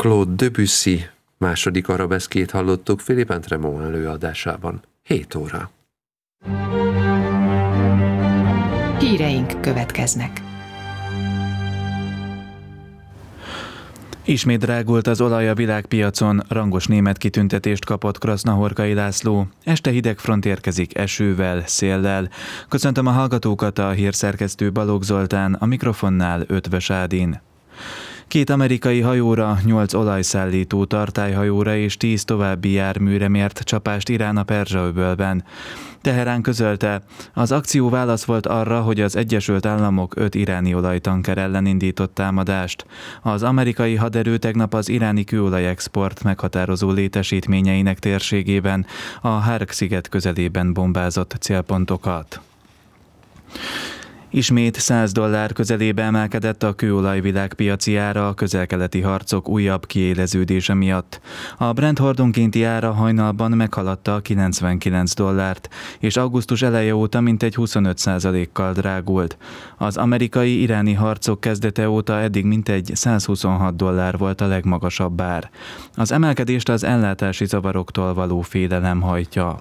Claude Debussy második arabeszkét hallottuk Philippe Entremont előadásában. 7 óra. Híreink következnek. Ismét drágult az olaj a világpiacon, rangos német kitüntetést kapott Krasznahorkai László. Este hideg front érkezik esővel, széllel. Köszöntöm a hallgatókat, a hírszerkesztő Balogh Zoltán, a mikrofonnál Ötvös Ádin. 2 amerikai hajóra, 8 olajszállító tartályhajóra és 10 további járműre mért csapást Irán a Perzsa-öbölben. Teherán közölte, az akció válasz volt arra, hogy az Egyesült Államok 5 iráni olajtanker ellen indított támadást. Az amerikai haderő tegnap az iráni kőolaj-export meghatározó létesítményeinek térségében, a Harg-sziget közelében bombázott célpontokat. Ismét $100 közelébe emelkedett a kőolaj világpiaci ára a közel-keleti harcok újabb kiéleződése miatt. A Brent hordonkénti ára hajnalban meghaladta a $99, és augusztus eleje óta mintegy 25%-kal drágult. Az amerikai-iráni harcok kezdete óta eddig mintegy $126 volt a legmagasabb ár. Az emelkedést az ellátási zavaroktól való félelem hajtja.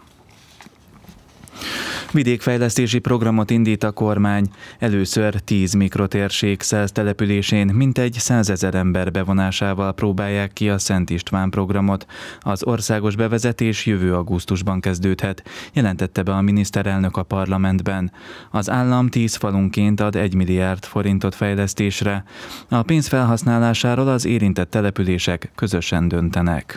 Vidékfejlesztési programot indít a kormány. Először 10 mikrotérség 100 településén mintegy 100 000 ember bevonásával próbálják ki a Szent István programot. Az országos bevezetés jövő augusztusban kezdődhet, jelentette be a miniszterelnök a parlamentben. Az állam 10 falunként ad 1 milliárd forintot fejlesztésre. A pénz felhasználásáról az érintett települések közösen döntenek.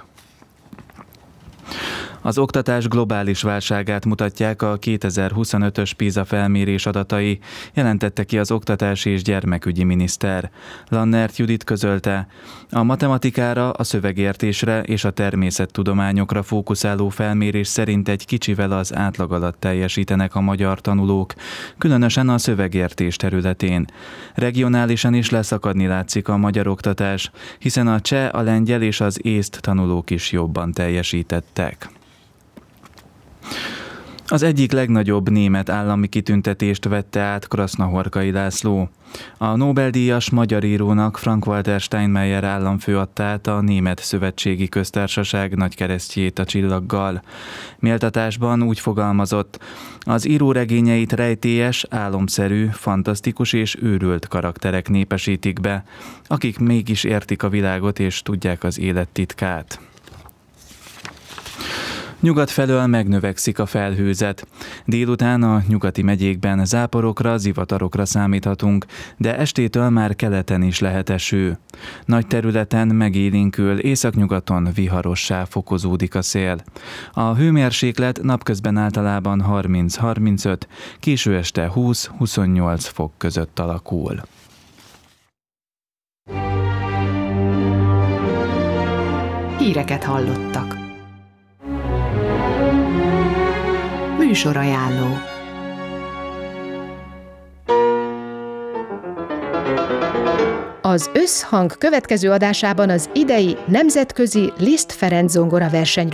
Az oktatás globális válságát mutatják a 2025-ös PISA felmérés adatai, jelentette ki az oktatási és gyermekügyi miniszter. Lannert Judit közölte, a matematikára, a szövegértésre és a természettudományokra fókuszáló felmérés szerint egy kicsivel az átlag alatt teljesítenek a magyar tanulók, különösen a szövegértés területén. Regionálisan is leszakadni látszik a magyar oktatás, hiszen a cseh, a lengyel és az észt tanulók is jobban teljesítettek. Az egyik legnagyobb német állami kitüntetést vette át Krasznahorkai László. A Nobel-díjas magyar írónak Frank-Walter Steinmeier államfő adta át a Német Szövetségi Köztársaság nagykeresztjét a csillaggal. Méltatásban úgy fogalmazott, az író regényeit rejtélyes, álomszerű, fantasztikus és őrült karakterek népesítik be, akik mégis értik a világot és tudják az élet titkát. Nyugat felől megnövekszik a felhőzet. Délután a nyugati megyékben záporokra, zivatarokra számíthatunk, de estétől már keleten is lehet eső. Nagy területen megélénkül, északnyugaton viharossá fokozódik a szél. A hőmérséklet napközben általában 30-35, késő este 20-28 fok között alakul. Híreket hallottak. Műsorajánló. Az Összhang következő adásában az idei nemzetközi Liszt Ferenc zongora versenyről